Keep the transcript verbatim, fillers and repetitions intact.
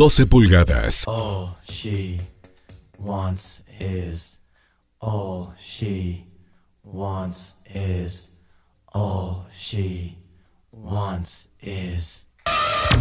doce pulgadas. All she wants is, all she wants is, all she wants is.